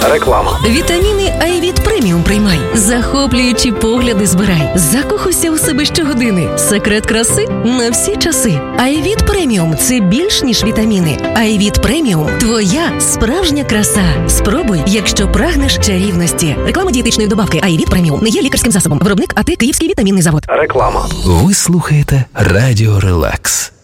Реклама. Вітаміни Айвіт Преміум приймай. Захоплюючі погляди збирай. Закохуйся у себе щогодини. Секрет краси на всі часи. Айвіт Преміум – це більш ніж вітаміни. Айвіт Преміум – твоя справжня краса. Спробуй, якщо прагнеш чарівності. Реклама дієтичної добавки Айвіт Преміум не є лікарським засобом. Виробник АТ Київський вітамінний завод. Реклама. Ви слухаєте Радіо Релакс.